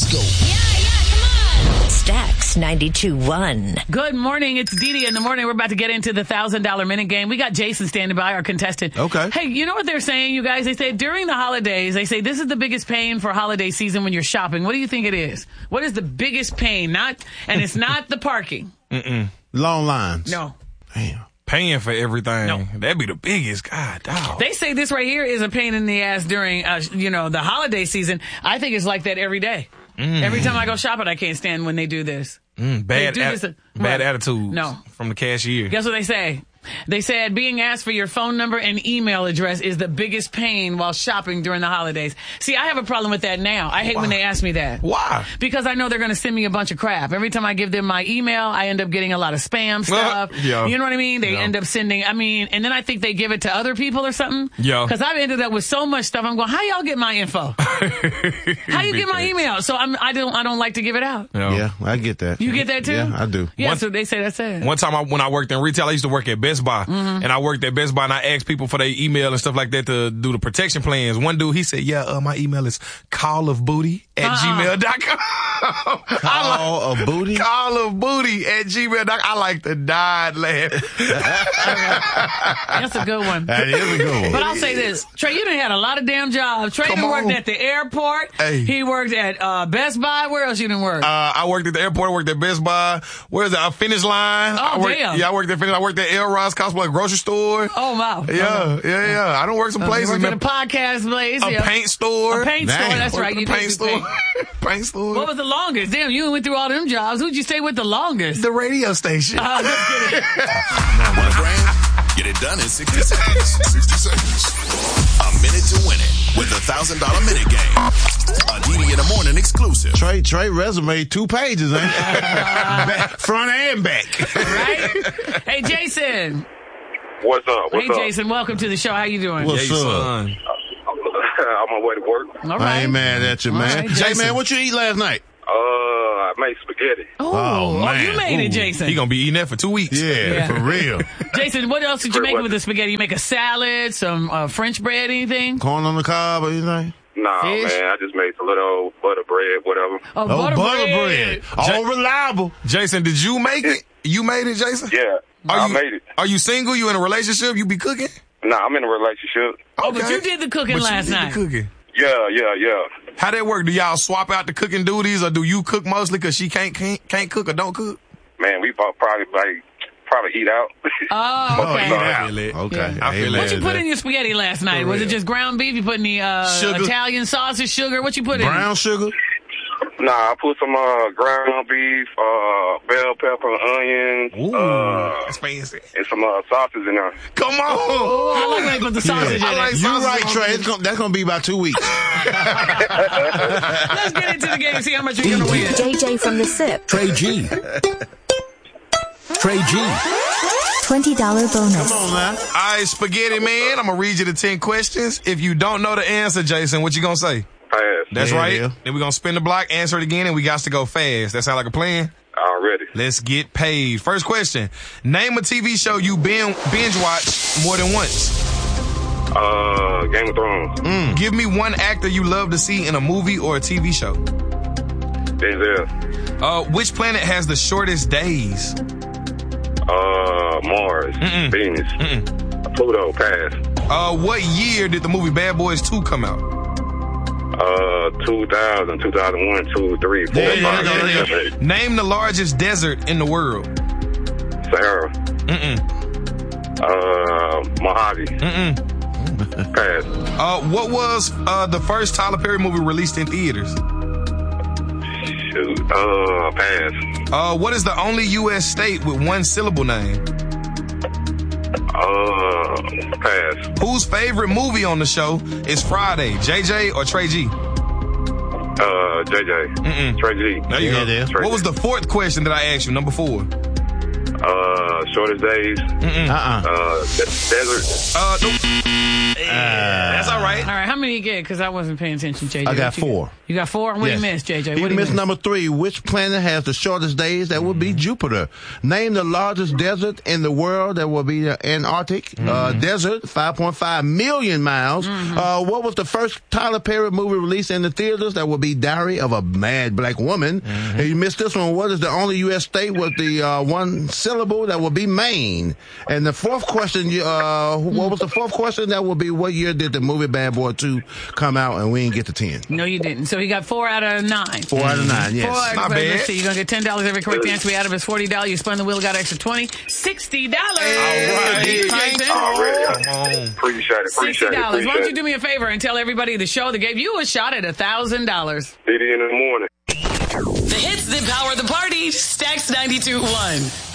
Let's go. Yeah, come on. Stax 92.1. Good morning. It's Dee Dee in the morning. We're about to get into the $1,000 minute game. We got Jason standing by, our contestant. Okay. Hey, you know what they're saying, you guys? They say during the holidays, they say this is the biggest pain for holiday season when you're shopping. What do you think it is? What is the biggest pain? And it's not the parking. Long lines. No. Damn. Paying for everything. No. That'd be the biggest. God, dog. They say this right here is a pain in the ass during, the holiday season. I think it's like that every day. Every time I go shopping, I can't stand when they do this. Bad attitude. No. From the cashier. Guess what they say? They said being asked for your phone number and email address is the biggest pain while shopping during the holidays. See, I have a problem with that now. I hate when they ask me that. Why? Because I know they're going to send me a bunch of crap. Every time I give them my email, I end up getting a lot of spam stuff. Yeah. You know what I mean? They end up sending, and then I think they give it to other people or something. Yeah. Because I've ended up with so much stuff. I'm going, how y'all get my info? How you get my email? So I don't like to give it out. Yeah, I get that. You get that too? Yeah, I do. Yeah, so they say that's it. One time when I worked in retail, I used to work at Best Buy. And I worked at Best Buy and I asked people for their email and stuff like that to do the protection plans. One dude, he said, my email is callofbooty@gmail.com. Callofbooty? Callofbooty@gmail.com. I like to die laughing. That's a good one. That is a good one. But I'll say this. Trey, you done had a lot of damn jobs. Trey done worked at the airport. Hey. He worked at Best Buy. Where else you done work? I worked at the airport. I worked at Best Buy. Where is it? Finish Line. Damn. Yeah, I worked at Finish. I worked at Elrod's Cosplay grocery store. Oh, wow. Yeah. I don't work some places. You worked at a podcast place. A paint store. A paint store. That's Worked right. at You a paint store. Paint store. What was the longest? Damn, you went through all them jobs. Who'd you stay with the longest? The radio station. Let's get it. One brand, get it done in 60 seconds. 60 seconds. A minute to win it with the $1,000 minute game. A Dee Dee in the morning exclusive. Trey resume 2 pages, ain't it? Front and back. Right? Hey, Jason. What's up? Hey, Jason. Welcome to the show. How you doing? What's up? I'm on my way to work. All right. I ain't mad at you, man. right, Jay, Jason. man, what you eat last night? I made spaghetti. Oh, man. You made it, Jason. He gonna be eating that for 2 weeks. Yeah, for real. Jason, what else did you make with the spaghetti? You make a salad, some French bread, anything? Corn on the cob or anything? Nah, Fish? man, I just made some little butter bread, whatever. Oh, butter bread. All reliable. Jason, did you make it? You made it, Jason? Yeah, I made it. Are you single? You in a relationship? You be cooking? Nah, I'm in a relationship. Oh, but you did the cooking last night. Cooking. Yeah. How that work? Do y'all swap out the cooking duties, or do you cook mostly because she can't cook or don't cook? Man, we probably eat out. Oh, okay. I feel it. Okay. I feel it. What you put in your spaghetti last night? Was it just ground beef? You put any Sugar. Italian sausage, sugar? What you put in? Brown sugar? Nah, I put some ground beef, bell pepper, onions, That's fancy. and some sausage in there. Come on. Oh, I like when they put the sausage in it. You're right, Trey. That's going to be about 2 weeks. Let's get into the game and see how much you're going to win. JJ from the SIP. Trey G. $20 bonus. Come on, man. All right, spaghetti man. I'm gonna read you the 10 questions. If you don't know the answer, Jason, what you gonna say? Pass. That's Yeah, right. yeah. Then we're gonna spin the block, answer it again, and we got to go fast. That sound like a plan? Already. Let's get paid. First question. Name a TV show you binge watch more than once. Game of Thrones. Give me one actor you love to see in a movie or a TV show. Denzel. Which planet has the shortest days? Mars. Venus. Pluto. Pass. What year did the movie Bad Boys 2 come out? 2000, 2001, 2, 3, 4, 5, 6, 7, 8. Name the largest desert in the world. Sahara. Mojave. Pass. What was the first Tyler Perry movie released in theaters? Shoot. Pass. What is the only U.S. state with one syllable name? Pass. Whose favorite movie on the show is Friday, JJ or Trey G? JJ. Trey G. There you go. there. What was the fourth question that I asked you? Number 4. Shortest days. Desert. Nope. That's all right. All right, how many you get? Because I wasn't paying attention, JJ. I got What you 4. get? You got 4? What do you miss, JJ? He What do you missed miss? number 3. Which planet has the shortest days? That would be Jupiter. Name the largest desert in the world. That will be the Antarctic desert, 5.5 million miles. What was the first Tyler Perry movie released in the theaters? That would be Diary of a Mad Black Woman. You missed this one. What is the only U.S. state with the one syllable? That would be Maine. And the fourth question, what was the fourth question? That would be what year did the movie Bad Boy 2 come out? And we didn't get to 10. No, you didn't. So he got 4 out of 9. 4 out of 9, yes. Not bad. Let's see. You're going to get $10 every correct answer. We out of his $40. You spun the wheel, got extra $20. $60. All right. Jason. Already. Come on. Appreciate it. $60. Why don't you do me a favor and tell everybody at the show that gave you a shot at $1,000. Diddy in the morning. The hits that power the party. Stacks 92.1.